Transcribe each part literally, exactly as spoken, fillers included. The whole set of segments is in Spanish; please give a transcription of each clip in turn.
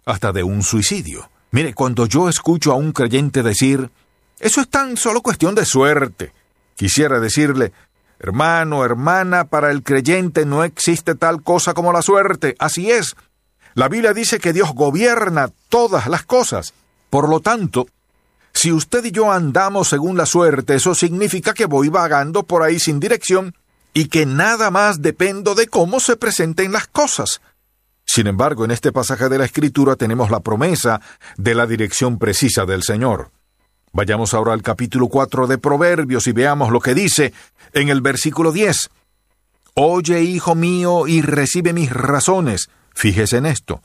hasta de un suicidio. Mire, cuando yo escucho a un creyente decir, eso es tan solo cuestión de suerte, quisiera decirle, hermano, hermana, para el creyente no existe tal cosa como la suerte. Así es. La Biblia dice que Dios gobierna todas las cosas. Por lo tanto, si usted y yo andamos según la suerte, eso significa que voy vagando por ahí sin dirección y que nada más dependo de cómo se presenten las cosas. Sin embargo, en este pasaje de la Escritura tenemos la promesa de la dirección precisa del Señor. Vayamos ahora al capítulo cuatro de Proverbios y veamos lo que dice en el versículo diez. Oye, hijo mío, y recibe mis razones. Fíjese en esto.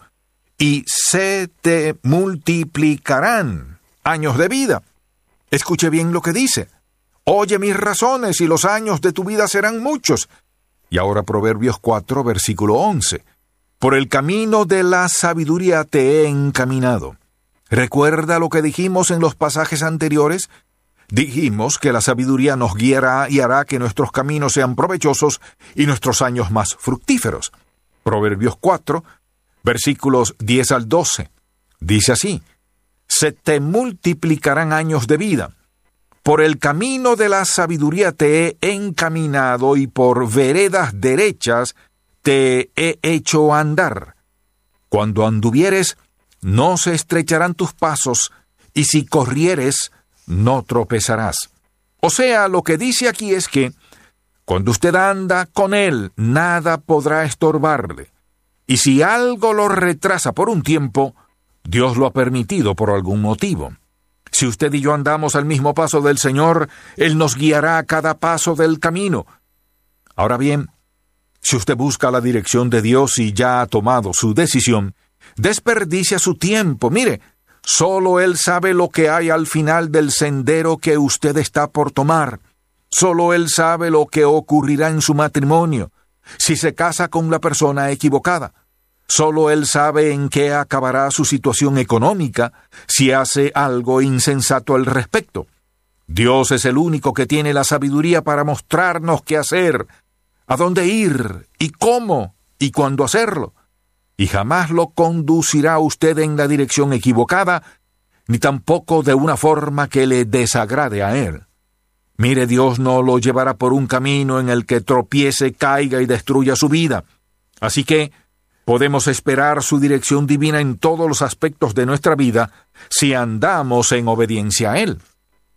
Y se te multiplicarán años de vida. Escuche bien lo que dice. Oye mis razones y los años de tu vida serán muchos. Y ahora Proverbios cuatro, versículo once. Por el camino de la sabiduría te he encaminado. ¿Recuerda lo que dijimos en los pasajes anteriores? Dijimos que la sabiduría nos guiará y hará que nuestros caminos sean provechosos y nuestros años más fructíferos. Proverbios cuatro, versículos diez al doce. Dice así: se te multiplicarán años de vida. Por el camino de la sabiduría te he encaminado y por veredas derechas te he hecho andar. Cuando anduvieres, no se estrecharán tus pasos, y si corrieres, no tropezarás. O sea, lo que dice aquí es que, cuando usted anda con Él, nada podrá estorbarle. Y si algo lo retrasa por un tiempo, Dios lo ha permitido por algún motivo. Si usted y yo andamos al mismo paso del Señor, Él nos guiará a cada paso del camino. Ahora bien, si usted busca la dirección de Dios y ya ha tomado su decisión, desperdicia su tiempo. Mire, solo Él sabe lo que hay al final del sendero que usted está por tomar. Solo Él sabe lo que ocurrirá en su matrimonio, si se casa con la persona equivocada. Solo Él sabe en qué acabará su situación económica si hace algo insensato al respecto. Dios es el único que tiene la sabiduría para mostrarnos qué hacer, a dónde ir, y cómo, y cuándo hacerlo. Y jamás lo conducirá usted en la dirección equivocada, ni tampoco de una forma que le desagrade a Él. Mire, Dios no lo llevará por un camino en el que tropiece, caiga y destruya su vida. Así que podemos esperar su dirección divina en todos los aspectos de nuestra vida si andamos en obediencia a Él.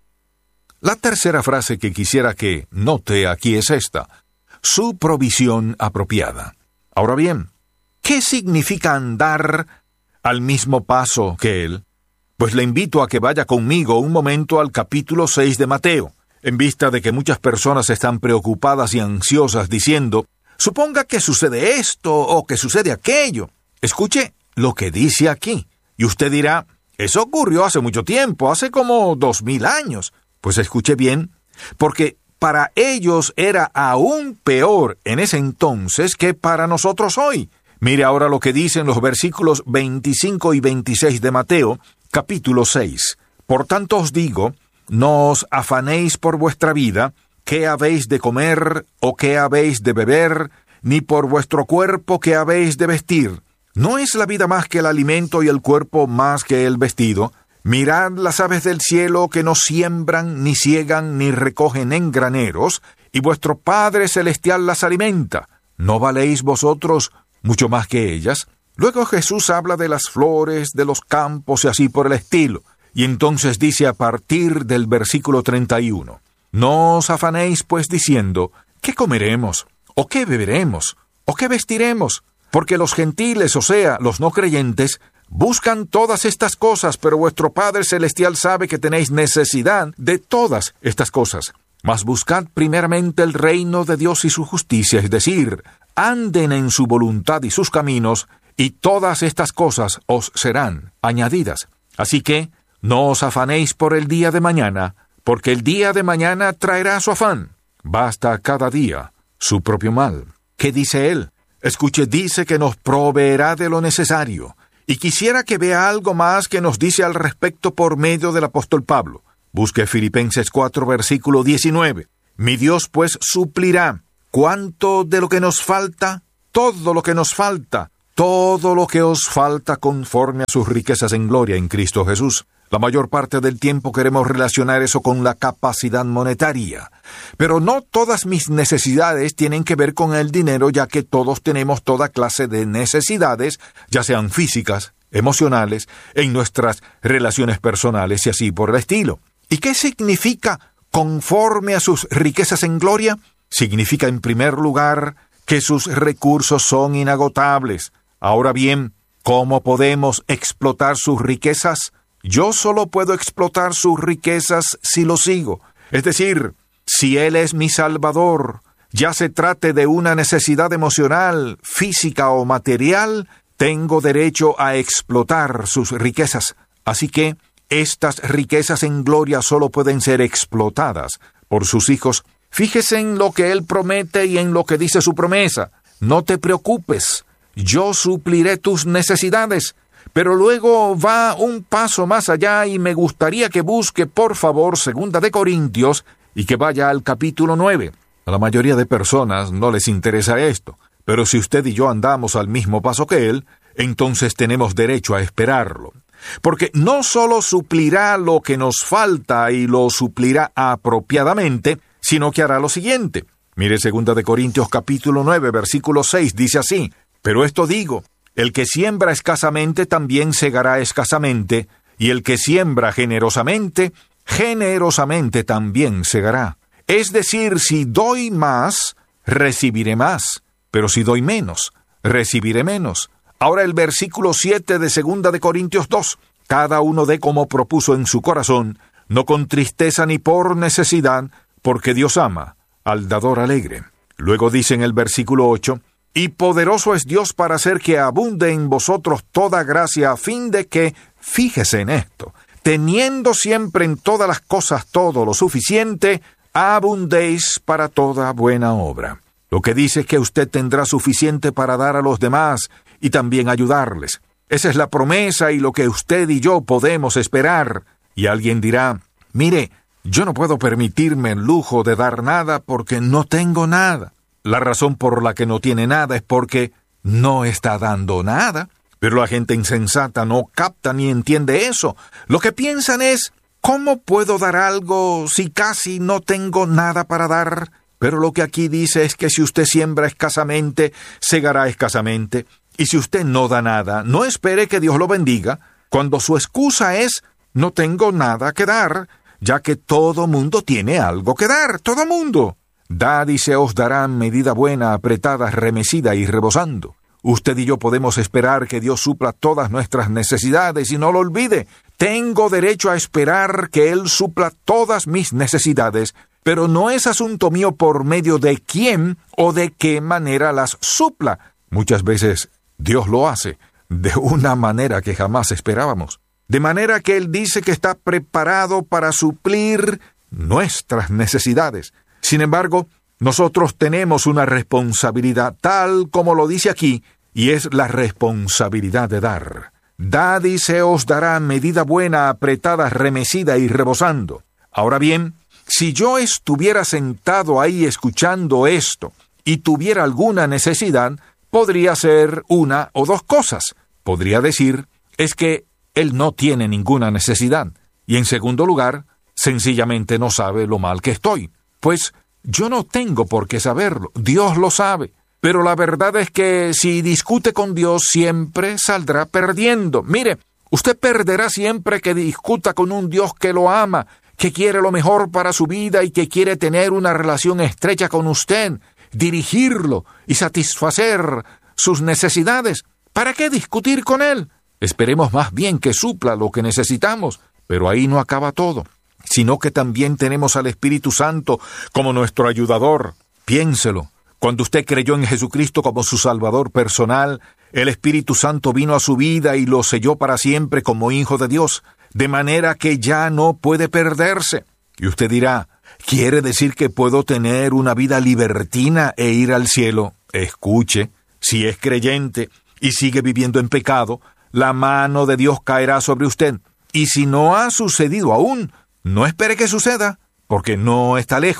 La tercera frase que quisiera que note aquí es esta: su provisión apropiada. Ahora bien, ¿qué significa andar al mismo paso que Él? Pues le invito a que vaya conmigo un momento al capítulo seis de Mateo, en vista de que muchas personas están preocupadas y ansiosas diciendo, suponga que sucede esto o que sucede aquello. Escuche lo que dice aquí, y usted dirá, eso ocurrió hace mucho tiempo, hace como dos mil años. Pues escuche bien, porque para ellos era aún peor en ese entonces que para nosotros hoy. Mire ahora lo que dicen los versículos veinticinco y veintiséis de Mateo, capítulo seis. Por tanto os digo, no os afanéis por vuestra vida, qué habéis de comer o qué habéis de beber, ni por vuestro cuerpo qué habéis de vestir. ¿No es la vida más que el alimento y el cuerpo más que el vestido? Mirad las aves del cielo que no siembran, ni siegan, ni recogen en graneros, y vuestro Padre Celestial las alimenta. ¿No valéis vosotros mucho más que ellas? Luego Jesús habla de las flores, de los campos y así por el estilo. Y entonces dice a partir del versículo treinta y uno, no os afanéis pues diciendo, ¿qué comeremos? ¿O qué beberemos? ¿O qué vestiremos? Porque los gentiles, o sea, los no creyentes, buscan todas estas cosas, pero vuestro Padre Celestial sabe que tenéis necesidad de todas estas cosas. Mas buscad primeramente el reino de Dios y su justicia, es decir, anden en su voluntad y sus caminos, y todas estas cosas os serán añadidas. Así que, no os afanéis por el día de mañana, porque el día de mañana traerá su afán. Basta cada día su propio mal. ¿Qué dice él? Escuche, dice que nos proveerá de lo necesario. Y quisiera que vea algo más que nos dice al respecto por medio del apóstol Pablo. Busque Filipenses cuatro, versículo diecinueve. Mi Dios pues suplirá cuánto de lo que nos falta, todo lo que nos falta, todo lo que os falta conforme a sus riquezas en gloria en Cristo Jesús. La mayor parte del tiempo queremos relacionar eso con la capacidad monetaria. Pero no todas mis necesidades tienen que ver con el dinero, ya que todos tenemos toda clase de necesidades, ya sean físicas, emocionales, en nuestras relaciones personales y así por el estilo. ¿Y qué significa conforme a sus riquezas en gloria? Significa, en primer lugar, que sus recursos son inagotables. Ahora bien, ¿cómo podemos explotar sus riquezas? Yo solo puedo explotar sus riquezas si lo sigo. Es decir, si Él es mi Salvador, ya se trate de una necesidad emocional, física o material, tengo derecho a explotar sus riquezas. Así que estas riquezas en gloria solo pueden ser explotadas por sus hijos. Fíjese en lo que Él promete y en lo que dice su promesa. No te preocupes, yo supliré tus necesidades. Pero luego va un paso más allá y me gustaría que busque, por favor, Segunda de Corintios y que vaya al capítulo nueve. A la mayoría de personas no les interesa esto, pero si usted y yo andamos al mismo paso que Él, entonces tenemos derecho a esperarlo. Porque no solo suplirá lo que nos falta y lo suplirá apropiadamente, sino que hará lo siguiente. Mire Segunda de Corintios capítulo nueve, versículo seis, dice así: Pero esto digo, el que siembra escasamente también segará escasamente, y el que siembra generosamente, generosamente también segará. Es decir, si doy más, recibiré más, pero si doy menos, recibiré menos. Ahora el versículo siete de Segunda de Corintios dos. Cada uno dé como propuso en su corazón, no con tristeza ni por necesidad, porque Dios ama al dador alegre. Luego dice en el versículo ocho, y poderoso es Dios para hacer que abunde en vosotros toda gracia, a fin de que, fíjese en esto, teniendo siempre en todas las cosas todo lo suficiente, abundéis para toda buena obra. Lo que dice es que usted tendrá suficiente para dar a los demás y también ayudarles. Esa es la promesa y lo que usted y yo podemos esperar. Y alguien dirá, mire, yo no puedo permitirme el lujo de dar nada porque no tengo nada. La razón por la que no tiene nada es porque no está dando nada. Pero la gente insensata no capta ni entiende eso. Lo que piensan es, ¿cómo puedo dar algo si casi no tengo nada para dar? Pero lo que aquí dice es que si usted siembra escasamente, segará escasamente. Y si usted no da nada, no espere que Dios lo bendiga, cuando su excusa es, no tengo nada que dar, ya que todo mundo tiene algo que dar, todo mundo. Dad y se os dará medida buena, apretada, remecida y rebosando. Usted y yo podemos esperar que Dios supla todas nuestras necesidades y no lo olvide. Tengo derecho a esperar que Él supla todas mis necesidades, pero no es asunto mío por medio de quién o de qué manera las supla. Muchas veces Dios lo hace de una manera que jamás esperábamos. De manera que Él dice que está preparado para suplir nuestras necesidades. Sin embargo, nosotros tenemos una responsabilidad, tal como lo dice aquí, y es la responsabilidad de dar. Dad y se os dará medida buena, apretada, remecida y rebosando. Ahora bien, si yo estuviera sentado ahí escuchando esto y tuviera alguna necesidad, podría ser una o dos cosas. Podría decir, es que él no tiene ninguna necesidad. Y en segundo lugar, sencillamente no sabe lo mal que estoy. Pues yo no tengo por qué saberlo, Dios lo sabe. Pero la verdad es que si discute con Dios siempre saldrá perdiendo. Mire, usted perderá siempre que discuta con un Dios que lo ama, que quiere lo mejor para su vida y que quiere tener una relación estrecha con usted, dirigirlo y satisfacer sus necesidades. ¿Para qué discutir con Él? Esperemos más bien que supla lo que necesitamos, pero ahí no acaba todo, sino que también tenemos al Espíritu Santo como nuestro ayudador. Piénselo. Cuando usted creyó en Jesucristo como su Salvador personal, el Espíritu Santo vino a su vida y lo selló para siempre como hijo de Dios, de manera que ya no puede perderse. Y usted dirá, ¿quiere decir que puedo tener una vida libertina e ir al cielo? Escuche, si es creyente y sigue viviendo en pecado, la mano de Dios caerá sobre usted. Y si no ha sucedido aún, no espere que suceda, porque no está lejos.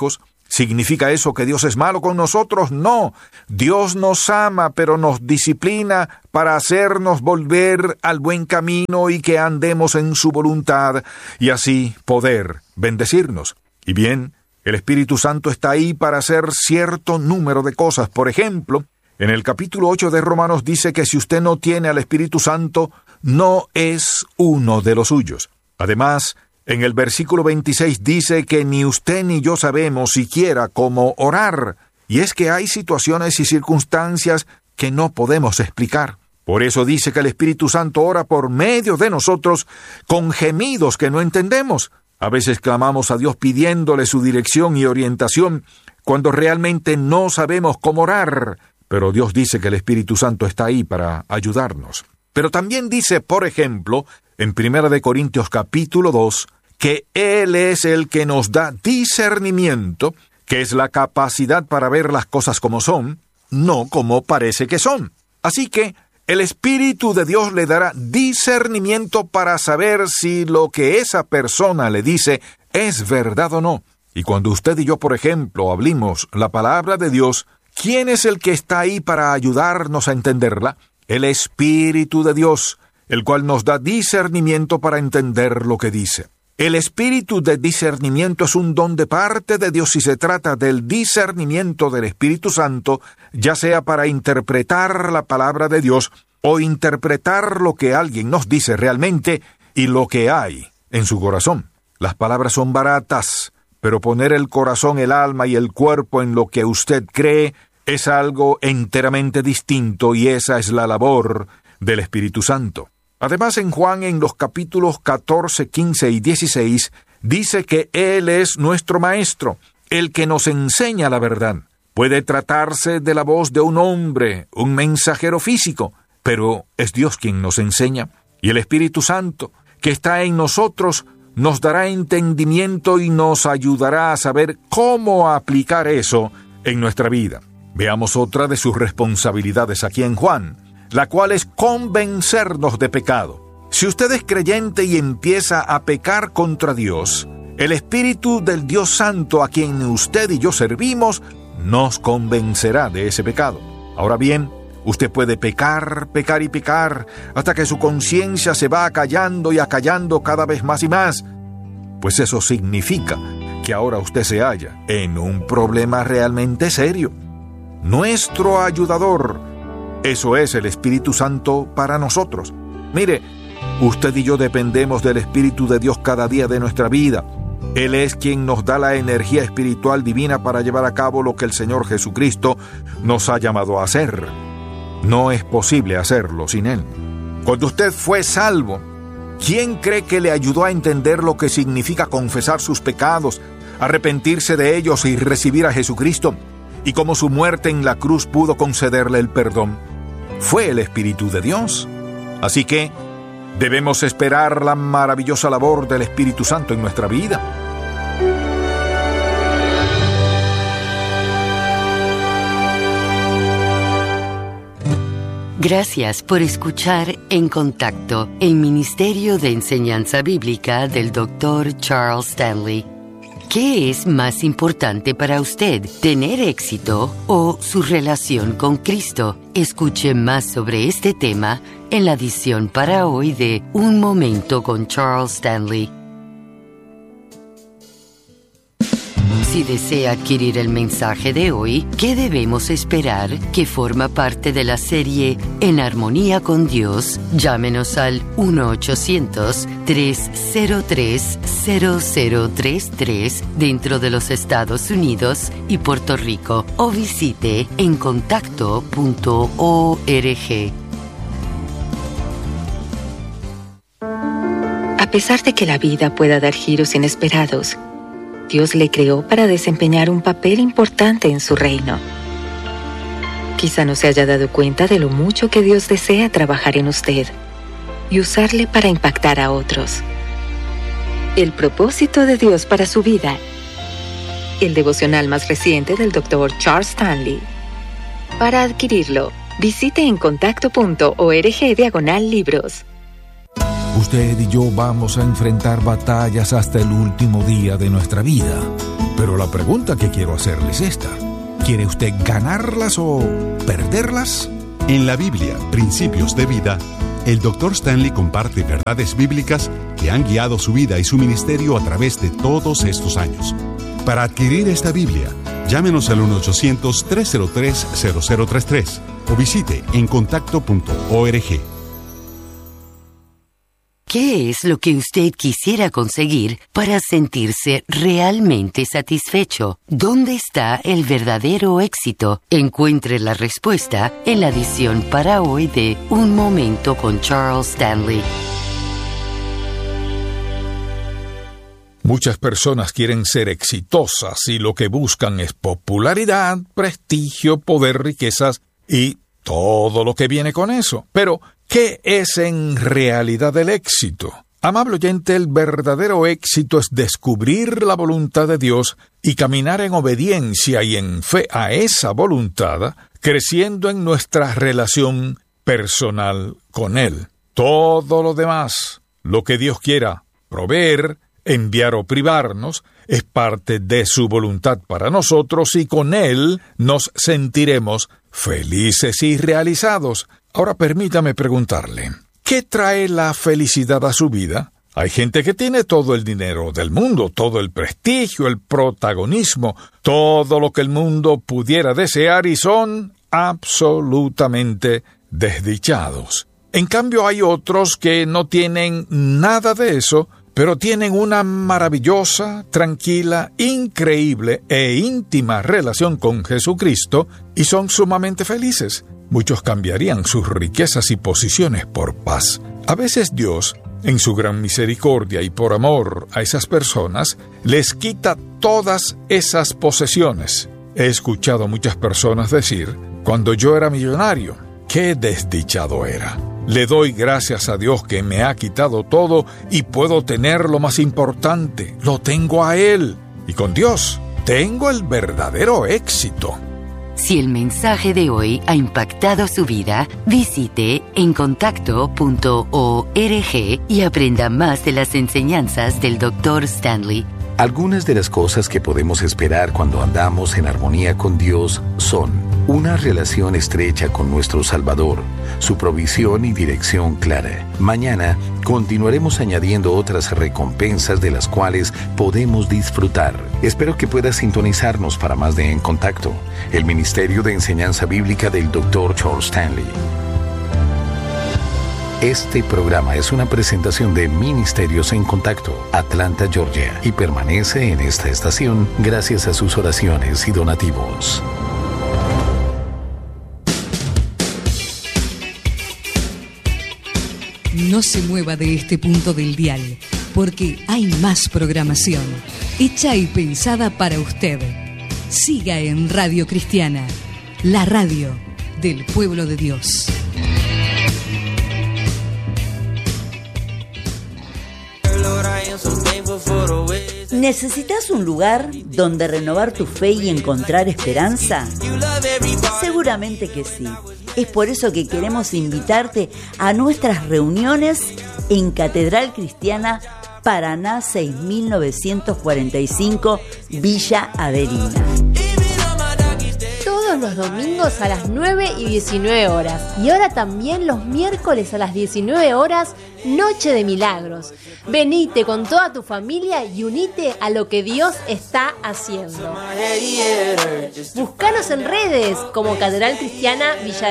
¿Significa eso que Dios es malo con nosotros? No. Dios nos ama, pero nos disciplina para hacernos volver al buen camino y que andemos en su voluntad y así poder bendecirnos. Y bien, el Espíritu Santo está ahí para hacer cierto número de cosas. Por ejemplo, en el capítulo ocho de Romanos dice que si usted no tiene al Espíritu Santo, no es uno de los suyos. Además, en el versículo veintiséis dice que ni usted ni yo sabemos siquiera cómo orar. Y es que hay situaciones y circunstancias que no podemos explicar. Por eso dice que el Espíritu Santo ora por medio de nosotros con gemidos que no entendemos. A veces clamamos a Dios pidiéndole su dirección y orientación cuando realmente no sabemos cómo orar. Pero Dios dice que el Espíritu Santo está ahí para ayudarnos. Pero también dice, por ejemplo, en primera de Corintios capítulo dos, que Él es el que nos da discernimiento, que es la capacidad para ver las cosas como son, no como parece que son. Así que el Espíritu de Dios le dará discernimiento para saber si lo que esa persona le dice es verdad o no. Y cuando usted y yo, por ejemplo, hablemos la palabra de Dios, ¿quién es el que está ahí para ayudarnos a entenderla? El Espíritu de Dios, el cual nos da discernimiento para entender lo que dice. El espíritu de discernimiento es un don de parte de Dios si se trata del discernimiento del Espíritu Santo, ya sea para interpretar la palabra de Dios o interpretar lo que alguien nos dice realmente y lo que hay en su corazón. Las palabras son baratas, pero poner el corazón, el alma y el cuerpo en lo que usted cree es algo enteramente distinto y esa es la labor del Espíritu Santo. Además, en Juan, en los capítulos catorce, quince y dieciséis, dice que Él es nuestro Maestro, el que nos enseña la verdad. Puede tratarse de la voz de un hombre, un mensajero físico, pero es Dios quien nos enseña. Y el Espíritu Santo, que está en nosotros, nos dará entendimiento y nos ayudará a saber cómo aplicar eso en nuestra vida. Veamos otra de sus responsabilidades aquí en Juan, la cual es convencernos de pecado. Si usted es creyente y empieza a pecar contra Dios, el Espíritu del Dios Santo a quien usted y yo servimos nos convencerá de ese pecado. Ahora bien, usted puede pecar, pecar y pecar hasta que su conciencia se va acallando y acallando cada vez más y más. Pues eso significa que ahora usted se halla en un problema realmente serio. Nuestro ayudador, eso es el Espíritu Santo para nosotros. Mire, usted y yo dependemos del Espíritu de Dios cada día de nuestra vida. Él es quien nos da la energía espiritual divina para llevar a cabo lo que el Señor Jesucristo nos ha llamado a hacer. No es posible hacerlo sin Él. Cuando usted fue salvo, ¿quién cree que le ayudó a entender lo que significa confesar sus pecados, arrepentirse de ellos y recibir a Jesucristo? Y cómo su muerte en la cruz pudo concederle el perdón. Fue el Espíritu de Dios. Así que debemos esperar la maravillosa labor del Espíritu Santo en nuestra vida. Gracias por escuchar En Contacto, el Ministerio de Enseñanza Bíblica del doctor Charles Stanley. ¿Qué es más importante para usted, tener éxito o su relación con Cristo? Escuche más sobre este tema en la edición para hoy de Un Momento con Charles Stanley. Si desea adquirir el mensaje de hoy, ¿qué debemos esperar?, que forma parte de la serie En Armonía con Dios, llámenos al uno ochocientos, tres cero tres, cero cero tres tres dentro de los Estados Unidos y Puerto Rico o visite en contacto punto org. A pesar de que la vida pueda dar giros inesperados, Dios le creó para desempeñar un papel importante en su reino. Quizá no se haya dado cuenta de lo mucho que Dios desea trabajar en usted y usarle para impactar a otros. El propósito de Dios para su vida. El devocional más reciente del doctor Charles Stanley. Para adquirirlo, visite en contacto punto org diagonal libros. Usted y yo vamos a enfrentar batallas hasta el último día de nuestra vida. Pero la pregunta que quiero hacerle es esta. ¿Quiere usted ganarlas o perderlas? En la Biblia, Principios de Vida, el doctor Stanley comparte verdades bíblicas que han guiado su vida y su ministerio a través de todos estos años. Para adquirir esta Biblia, llámenos al uno ochocientos, tres cero tres, cero cero tres tres o visite encontacto punto org. ¿Qué es lo que usted quisiera conseguir para sentirse realmente satisfecho? ¿Dónde está el verdadero éxito? Encuentre la respuesta en la edición para hoy de Un Momento con Charles Stanley. Muchas personas quieren ser exitosas y lo que buscan es popularidad, prestigio, poder, riquezas y todo lo que viene con eso. Pero, ¿qué es en realidad el éxito? Amable oyente, el verdadero éxito es descubrir la voluntad de Dios y caminar en obediencia y en fe a esa voluntad, creciendo en nuestra relación personal con Él. Todo lo demás, lo que Dios quiera proveer, enviar o privarnos, es parte de su voluntad para nosotros y con Él nos sentiremos felices y realizados. Ahora permítame preguntarle, ¿qué trae la felicidad a su vida? Hay gente que tiene todo el dinero del mundo, todo el prestigio, el protagonismo, todo lo que el mundo pudiera desear y son absolutamente desdichados. En cambio hay otros que no tienen nada de eso, pero tienen una maravillosa, tranquila, increíble e íntima relación con Jesucristo y son sumamente felices. Muchos cambiarían sus riquezas y posiciones por paz. A veces Dios, en su gran misericordia y por amor a esas personas, les quita todas esas posesiones. He escuchado a muchas personas decir, cuando yo era millonario, qué desdichado era. Le doy gracias a Dios que me ha quitado todo y puedo tener lo más importante. Lo tengo a Él. Y con Dios tengo el verdadero éxito. Si el mensaje de hoy ha impactado su vida, visite encontacto punto org y aprenda más de las enseñanzas del doctor Stanley. Algunas de las cosas que podemos esperar cuando andamos en armonía con Dios son una relación estrecha con nuestro Salvador, su provisión y dirección clara. Mañana continuaremos añadiendo otras recompensas de las cuales podemos disfrutar. Espero que puedas sintonizarnos para más de En Contacto, el Ministerio de Enseñanza Bíblica del doctor Charles Stanley. Este programa es una presentación de Ministerios en Contacto, Atlanta, Georgia, y permanece en esta estación gracias a sus oraciones y donativos. No se mueva de este punto del dial, porque hay más programación, hecha y pensada para usted. Siga en Radio Cristiana, la radio del pueblo de Dios. ¿Necesitas un lugar donde renovar tu fe y encontrar esperanza? Seguramente que sí. Es por eso que queremos invitarte a nuestras reuniones en Catedral Cristiana Paraná seis mil novecientos cuarenta y cinco, Villa Averina. Todos los domingos a las nueve y diecinueve horas. Y ahora también los miércoles a las diecinueve horas, Noche de Milagros. Venite con toda tu familia y unite a lo que Dios está haciendo. Búscanos en redes como Catedral Cristiana Villa